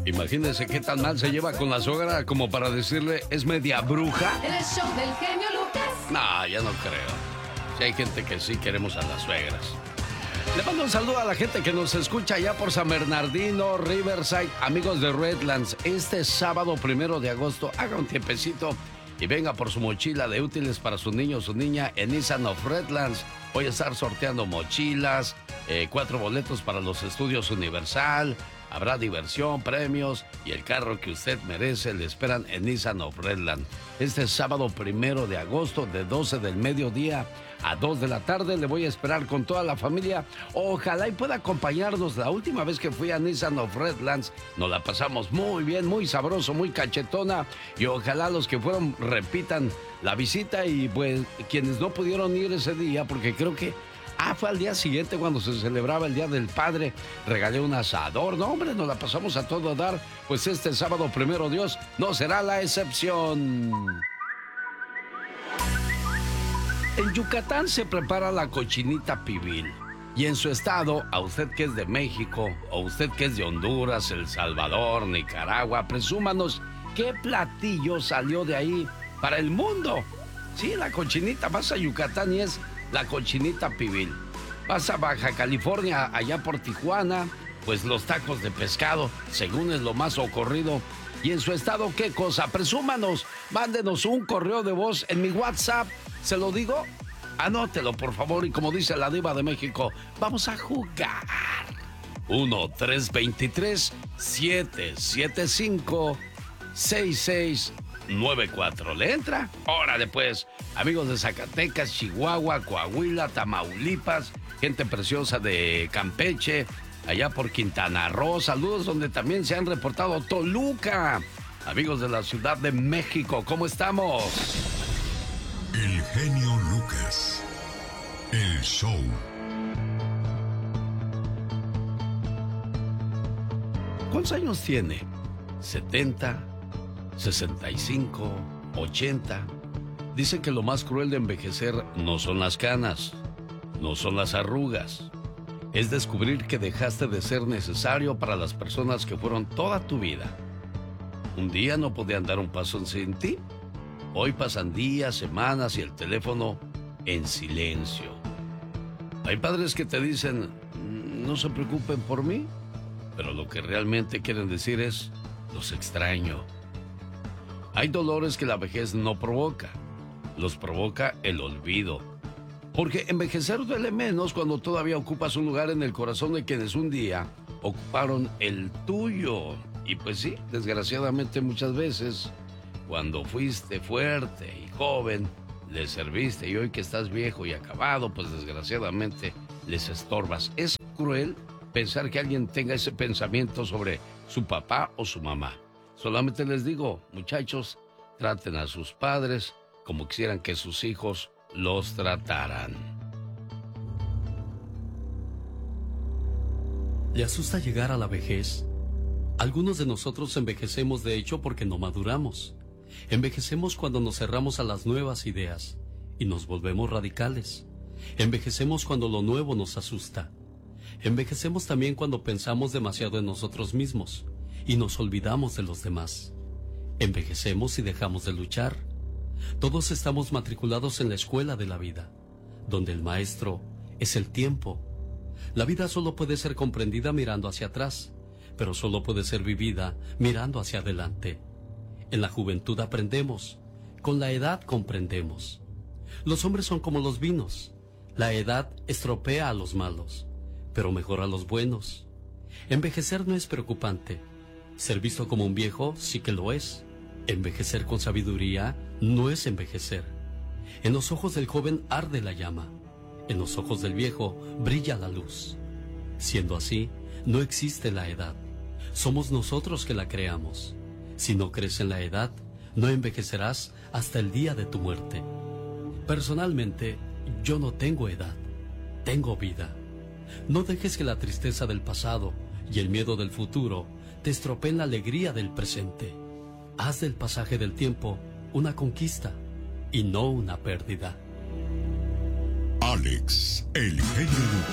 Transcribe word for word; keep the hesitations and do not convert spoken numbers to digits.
Imagínense qué tan mal se lleva con la suegra como para decirle, ¿es media bruja? El show del genio Lucas. No, ya no creo. Si hay gente que sí queremos a las suegras. Le mando un saludo a la gente que nos escucha allá por San Bernardino, Riverside, amigos de Redlands. Este sábado primero de agosto, haga un tiempecito y venga por su mochila de útiles para su niño o su niña en Nissan of Redlands. Voy a estar sorteando mochilas, eh, cuatro boletos para los estudios Universal. Habrá diversión, premios y el carro que usted merece le esperan en Nissan of Redlands. Este sábado primero de agosto de doce del mediodía a dos de la tarde le voy a esperar con toda la familia. Ojalá y pueda acompañarnos. La última vez que fui a Nissan of Redlands nos la pasamos muy bien, muy sabroso, muy cachetona. Y ojalá los que fueron repitan la visita y pues quienes no pudieron ir ese día, porque creo que Ah, fue al día siguiente cuando se celebraba el Día del Padre. Regalé un asador. No, hombre, nos la pasamos a todo dar. Pues este sábado, primero Dios, no será la excepción. En Yucatán se prepara la cochinita pibil. Y en su estado, a usted que es de México, o usted que es de Honduras, El Salvador, Nicaragua, presúmanos qué platillo salió de ahí para el mundo. Sí, la cochinita, vas a Yucatán y es la cochinita pibil. Vas a Baja California, allá por Tijuana, pues los tacos de pescado, según es lo más ocurrido. Y en su estado, ¿qué cosa? Presúmanos, mándenos un correo de voz en mi WhatsApp. ¿Se lo digo? Anótelo, por favor, y como dice la diva de México, vamos a jugar. uno tres dos tres siete siete cinco seis seis nueve cuatro. ¿Le entra? Órale pues, amigos de Zacatecas, Chihuahua, Coahuila, Tamaulipas, gente preciosa de Campeche, allá por Quintana Roo, saludos donde también se han reportado Toluca. Amigos de la Ciudad de México, ¿cómo estamos? El genio Lucas, el show. ¿Cuántos años tiene? ¿setenta? ¿sesenta y cinco? ¿ochenta? Dicen que lo más cruel de envejecer no son las canas, no son las arrugas. Es descubrir que dejaste de ser necesario para las personas que fueron toda tu vida. Un día no podían dar un paso sin ti. Hoy pasan días, semanas y el teléfono en silencio. Hay padres que te dicen, no se preocupen por mí, pero lo que realmente quieren decir es, los extraño. Hay dolores que la vejez no provoca, los provoca el olvido. Porque envejecer duele menos cuando todavía ocupas un lugar en el corazón de quienes un día ocuparon el tuyo. Y pues sí, desgraciadamente muchas veces, cuando fuiste fuerte y joven, les serviste, y hoy que estás viejo y acabado, pues desgraciadamente les estorbas. Es cruel pensar que alguien tenga ese pensamiento sobre su papá o su mamá. Solamente les digo, muchachos, traten a sus padres como quisieran que sus hijos los trataran. ¿Le asusta llegar a la vejez? Algunos de nosotros envejecemos de hecho porque no maduramos. Envejecemos cuando nos cerramos a las nuevas ideas y nos volvemos radicales. Envejecemos cuando lo nuevo nos asusta. Envejecemos también cuando pensamos demasiado en nosotros mismos y nos olvidamos de los demás. Envejecemos y dejamos de luchar. Todos estamos matriculados en la escuela de la vida, donde el maestro es el tiempo. La vida solo puede ser comprendida mirando hacia atrás, pero solo puede ser vivida mirando hacia adelante. En la juventud aprendemos, con la edad comprendemos. Los hombres son como los vinos. La edad estropea a los malos, pero mejora a los buenos. Envejecer no es preocupante. Ser visto como un viejo sí que lo es. Envejecer con sabiduría no es envejecer. En los ojos del joven arde la llama. En los ojos del viejo brilla la luz. Siendo así, no existe la edad. Somos nosotros que la creamos. Si no crees en la edad, no envejecerás hasta el día de tu muerte. Personalmente, yo no tengo edad. Tengo vida. No dejes que la tristeza del pasado y el miedo del futuro te estropeen la alegría del presente. Haz del pasaje del tiempo una conquista y no una pérdida. Alex, el genio Lucas.